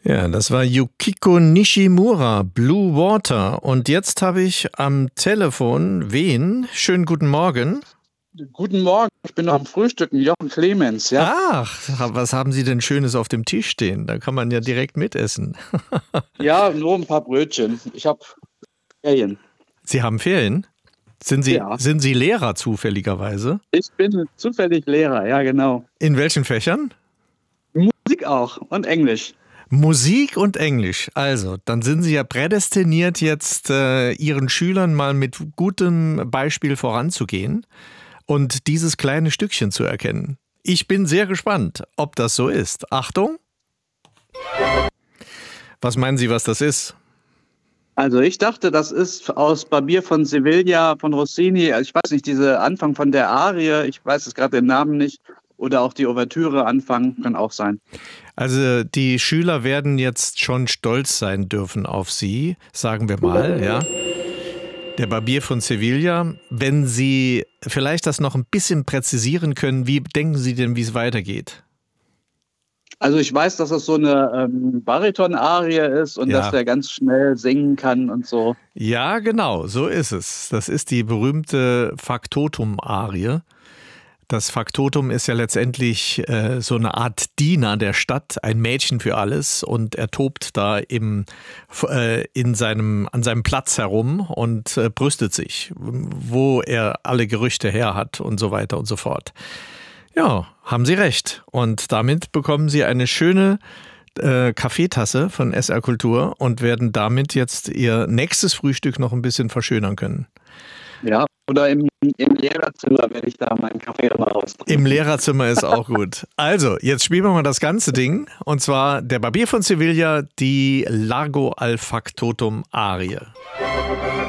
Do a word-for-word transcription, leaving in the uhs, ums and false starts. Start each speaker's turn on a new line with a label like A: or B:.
A: Ja, das war Yukiko Nishimura, Blue Water. Und jetzt habe ich am Telefon wen? Schönen guten Morgen.
B: Guten Morgen, ich bin noch am Frühstücken, Jochen Clemens, ja.
A: Ach, was haben Sie denn Schönes auf dem Tisch stehen? Da kann man ja direkt mitessen.
B: Ja, nur ein paar Brötchen. Ich habe Ferien.
A: Sie haben Ferien? Sind Sie,
B: Ja.
A: sind Sie Lehrer zufälligerweise?
B: Ich bin zufällig Lehrer, ja genau.
A: In welchen Fächern?
B: Musik auch und Englisch.
A: Musik und Englisch. Also, dann sind Sie ja prädestiniert, jetzt äh, Ihren Schülern mal mit gutem Beispiel voranzugehen und dieses kleine Stückchen zu erkennen. Ich bin sehr gespannt, ob das so ist. Achtung! Was meinen Sie, was das ist?
B: Also ich dachte, das ist aus Barbier von Sevilla von Rossini. Also ich weiß nicht, diese Anfang von der Arie, ich weiß es gerade den Namen nicht. Oder auch die Ouvertüre anfangen, kann auch sein.
A: Also die Schüler werden jetzt schon stolz sein dürfen auf Sie, sagen wir mal, ja. Der Barbier von Sevilla. Wenn Sie vielleicht das noch ein bisschen präzisieren können, wie denken Sie denn, wie es weitergeht?
B: Also ich weiß, dass das so eine ähm, Bariton-Arie ist und
A: Ja.
B: dass der ganz schnell singen kann und so.
A: Ja, genau, so ist es. Das ist die berühmte Faktotum-Arie. Das Faktotum ist ja letztendlich äh, so eine Art Diener der Stadt, ein Mädchen für alles, und er tobt da im, äh, in seinem, an seinem Platz herum und äh, brüstet sich, wo er alle Gerüchte her hat und so weiter und so fort. Ja, haben Sie recht. Und damit bekommen Sie eine schöne äh, Kaffeetasse von S R Kultur und werden damit jetzt Ihr nächstes Frühstück noch ein bisschen verschönern können.
B: Ja, oder im, im Lehrerzimmer werde ich da meinen Kaffee mal raustrinken.
A: Im Lehrerzimmer ist auch gut. Also, jetzt spielen wir mal das ganze Ding. Und zwar der Barbier von Sevilla, die Largo al Factotum Arie.